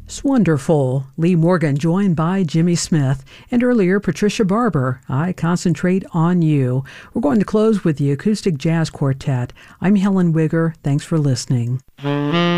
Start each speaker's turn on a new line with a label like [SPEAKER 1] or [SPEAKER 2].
[SPEAKER 1] It's wonderful. Lee Morgan joined by Jimmy Smith, and earlier Patricia Barber, I Concentrate on You. We're going to close with the Acoustic Jazz Quartet. I'm Helen Wigger. Thanks for listening.